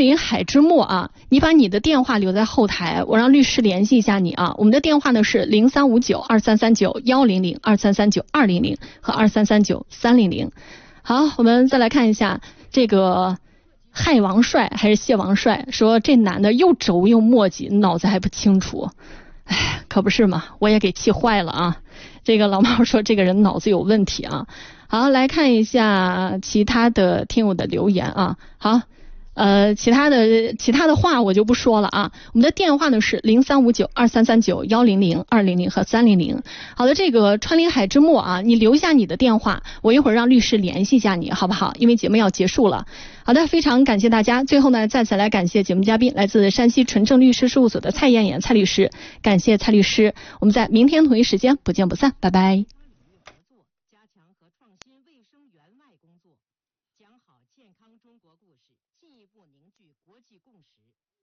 林海之墨啊，你把你的电话留在后台，我让律师联系一下你啊。我们的电话呢是03592339-100、2339-200和2339-300。好，我们再来看一下这个害王帅还是谢王帅，说这男的又轴又墨迹，脑子还不清楚。哎，可不是嘛，我也给气坏了啊。这个老猫说这个人脑子有问题啊。好，来看一下其他的听友的留言啊。好，其他的话我就不说了啊。我们的电话呢是0359-2339-100、200和300。好的，这个川林海之墨啊，你留下你的电话，我一会儿让律师联系一下你，好不好？因为节目要结束了。好的，非常感谢大家。最后呢，再次来感谢节目嘉宾，来自山西纯正律师事务所的蔡艳艳蔡律师，感谢蔡律师。我们在明天同一时间不见不散，拜拜。加强和创新卫生援外工作，讲好健康中国故事，进一步凝聚国际共识。